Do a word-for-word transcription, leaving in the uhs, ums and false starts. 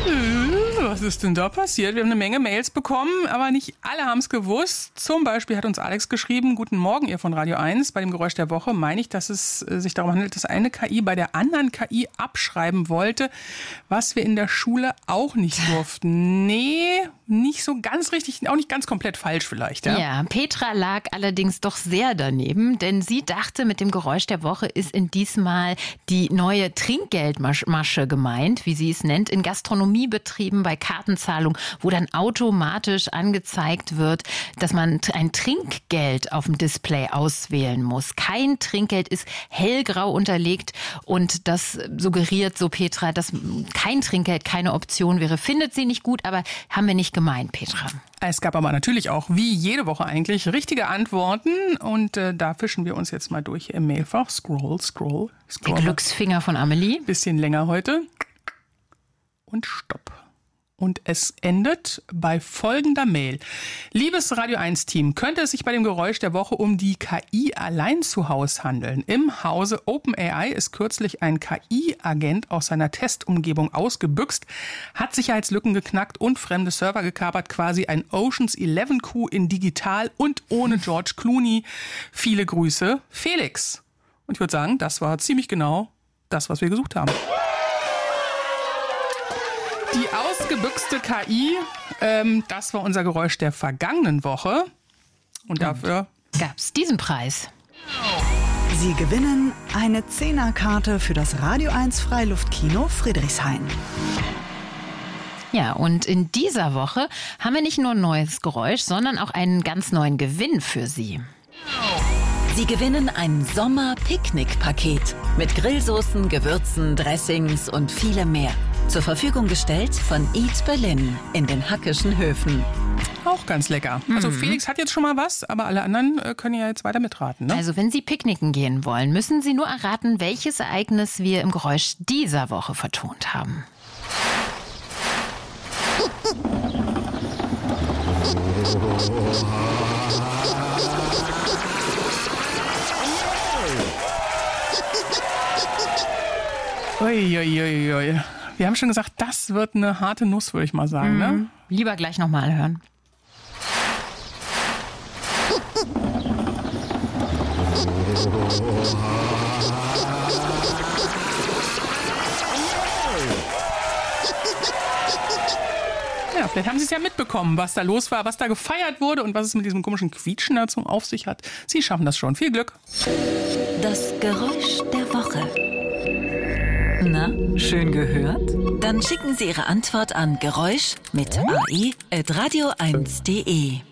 Was ist denn da passiert? Wir haben eine Menge Mails bekommen, aber nicht alle haben es gewusst. Zum Beispiel hat uns Alex geschrieben: Guten Morgen, ihr von Radio eins. Bei dem Geräusch der Woche meine ich, dass es sich darum handelt, dass eine K I bei der anderen K I abschreiben wollte, was wir in der Schule auch nicht durften. Nee, nicht so ganz richtig, auch nicht ganz komplett falsch vielleicht. Ja, ja, Petra lag allerdings doch sehr daneben, denn sie dachte, mit dem Geräusch der Woche ist in diesmal die neue Trinkgeldmasche gemeint, wie sie es nennt, in Gastronomiebetrieben bei Kartenzahlung, wo dann automatisch angezeigt wird, dass man ein Trinkgeld auf dem Display auswählen muss. Kein Trinkgeld ist hellgrau unterlegt und das suggeriert, so Petra, dass kein Trinkgeld keine Option wäre. Findet sie nicht gut, aber haben wir nicht gemeint, Petra. Es gab aber natürlich auch, wie jede Woche eigentlich, richtige Antworten und äh, da fischen wir uns jetzt mal durch im Mailfach. Scroll, scroll, scroll. Der Glücksfinger von Amelie. Bisschen länger heute. Und stopp. Und es endet bei folgender Mail. Liebes Radio eins Team, könnte es sich bei dem Geräusch der Woche um die K I allein zu Hause handeln? Im Hause OpenAI ist kürzlich ein K I-Agent aus seiner Testumgebung ausgebüxt, hat Sicherheitslücken geknackt und fremde Server gekapert, quasi ein Ocean's Eleven Coup in digital und ohne George Clooney. Viele Grüße, Felix. Und ich würde sagen, das war ziemlich genau das, was wir gesucht haben. Die ausgebüxte K I, ähm, das war unser Geräusch der vergangenen Woche. Und dafür gab es diesen Preis. Sie gewinnen eine Zehnerkarte für das Radio eins Freiluftkino Friedrichshain. Ja, und in dieser Woche haben wir nicht nur ein neues Geräusch, sondern auch einen ganz neuen Gewinn für Sie. Sie gewinnen ein Sommer-Picknick-Paket mit Grillsoßen, Gewürzen, Dressings und vielem mehr. Zur Verfügung gestellt von Eat Berlin in den Hackischen Höfen. Auch ganz lecker. Also Felix hat jetzt schon mal was, aber alle anderen äh, können ja jetzt weiter mitraten. Ne? Also wenn Sie picknicken gehen wollen, müssen Sie nur erraten, welches Ereignis wir im Geräusch dieser Woche vertont haben. Uiuiuiui. Ui, ui. Wir haben schon gesagt, das wird eine harte Nuss, würde ich mal sagen. Mhm. Ne? Lieber gleich nochmal hören. Ja, vielleicht haben Sie es ja mitbekommen, was da los war, was da gefeiert wurde und was es mit diesem komischen Quietschen dazu auf sich hat. Sie schaffen das schon. Viel Glück. Das Geräusch der Woche. Na, schön gehört? Dann schicken Sie Ihre Antwort an Geräusch mit A E at radio eins punkt de.